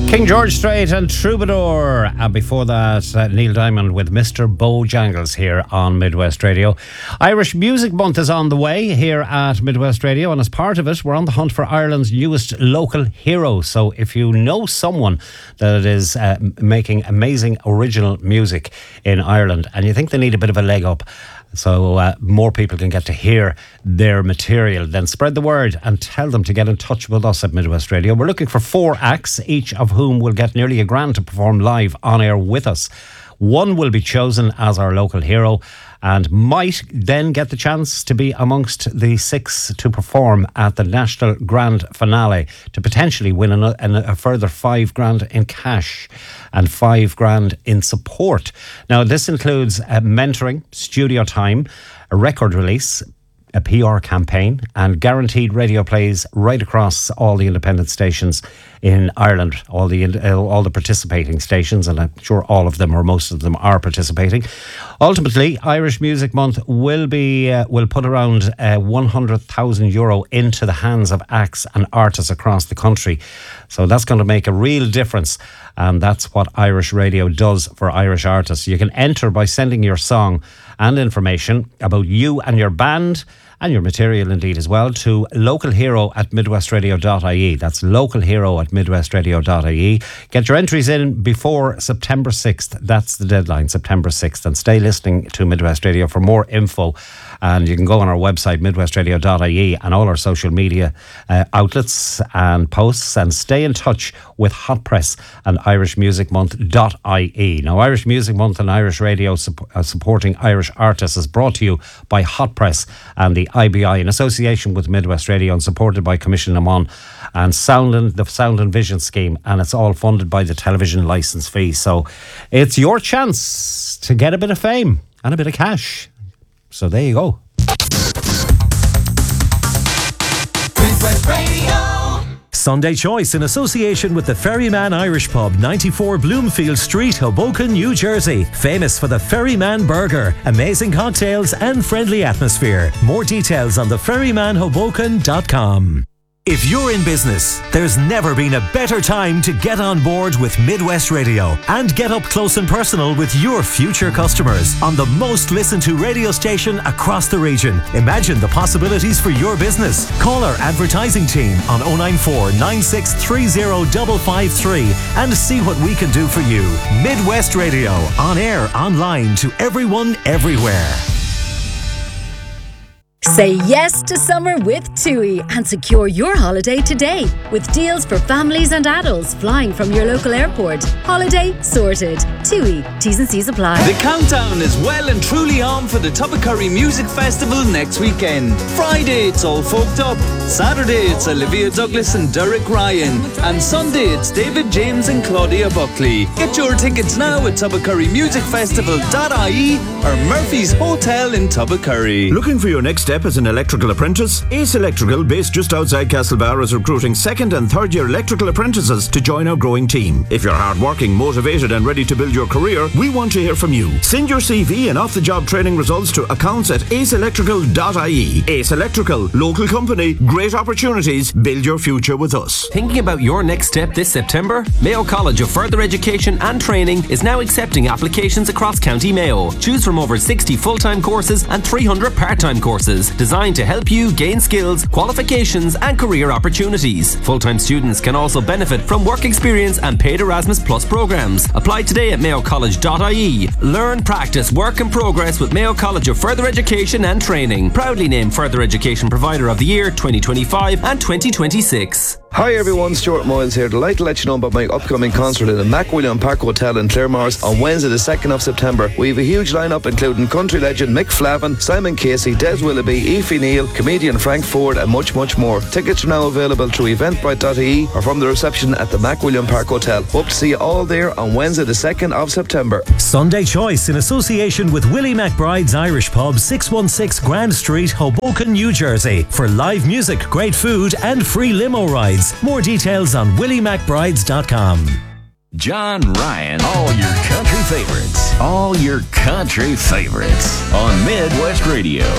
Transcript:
King George Strait and Troubadour. And before that, Neil Diamond with Mr. Bojangles here on Midwest Radio. Irish Music Month is on the way here at Midwest Radio, and as part of it, we're on the hunt for Ireland's newest local hero. So if you know someone that is making amazing original music in Ireland and you think they need a bit of a leg up, so more people can get to hear their material, then spread the word and tell them to get in touch with us at Midwest Radio. We're looking for 4 acts, each of whom will get nearly $1,000 to perform live on air with us. One will be chosen as our local hero and might then get the chance to be amongst the 6 to perform at the National Grand Finale to potentially win a further $5,000 in cash and $5,000 in support. Now, this includes mentoring, studio time, a record release, a PR campaign, and guaranteed radio plays right across all the independent stations in Ireland, all the participating stations, and I'm sure all of them or most of them are participating. Ultimately, Irish Music Month will put around €100,000 into the hands of acts and artists across the country. So that's going to make a real difference, and that's what Irish Radio does for Irish artists. You can enter by sending your song and information about you and your band and your material indeed as well to localhero@midwestradio.ie. That's localhero@midwestradio.ie. Get your entries in before September 6th. That's the deadline, September 6th. And stay listening to Midwest Radio for more info. And you can go on our website, midwestradio.ie, and all our social media outlets and posts, and stay in touch with Hot Press and irishmusicmonth.ie. Now, Irish Music Month and Irish Radio supporting Irish artists is brought to you by Hot Press and the IBI in association with Midwest Radio and supported by Commission Amon and the Sound and Vision Scheme, and it's all funded by the television licence fee. So it's your chance to get a bit of fame and a bit of cash. So there you go. Midwest Radio. Sunday Choice in association with the Ferryman Irish Pub, 94 Bloomfield Street, Hoboken, New Jersey. Famous for the Ferryman Burger, amazing cocktails and friendly atmosphere. More details on theferrymanhoboken.com. If you're in business, there's never been a better time to get on board with Midwest Radio and get up close and personal with your future customers on the most listened to radio station across the region. Imagine the possibilities for your business. Call our advertising team on 094 9630 553 and see what we can do for you. Midwest Radio, on air, online, to everyone, everywhere. Say yes to summer with TUI and secure your holiday today with deals for families and adults flying from your local airport. Holiday sorted. TUI. T's and C's apply. The countdown is well and truly on for the Tubbercurry Music Festival next weekend. Friday it's All Folked Up. Saturday it's Olivia Douglas and Derek Ryan. And Sunday it's David James and Claudia Buckley. Get your tickets now at tubbercurrymusicfestival.ie or Murphy's Hotel in Tubbercurry. Looking for your next step as an electrical apprentice? Ace Electrical, based just outside Castlebar, is recruiting 2nd and 3rd year electrical apprentices to join our growing team. If you're hardworking, motivated and ready to build your career, we want to hear from you. Send your CV and off-the-job training results to accounts@aceelectrical.ie. Ace Electrical, local company, great opportunities, build your future with us. Thinking about your next step this September? Mayo College of Further Education and Training is now accepting applications across County Mayo. Choose from over 60 full-time courses and 300 part-time courses designed to help you gain skills, qualifications and career opportunities. Full-time students can also benefit from work experience and paid Erasmus Plus programs. Apply today at mayocollege.ie. Learn, practice, work and progress with Mayo College of Further Education and Training. Proudly named Further Education Provider of the Year 2025 and 2026. Hi everyone, Stuart Moyles here. Delighted to let you know about my upcoming concert in the MacWilliam Park Hotel in Claremorris on Wednesday the 2nd of September. We have a huge lineup including country legend Mick Flavin, Simon Casey, Des Willoughby, Aoife Neal, comedian Frank Ford and much more. Tickets are now available through eventbrite.ie or from the reception at the MacWilliam Park Hotel. Hope to see you all there on Wednesday the 2nd of September. Sunday Choice in association with Willie McBride's Irish Pub, 616 Grand Street, Hoboken, New Jersey. For live music, great food and free limo rides. More details on williemcbrides.com. John Ryan, all your country favorites on Midwest Radio.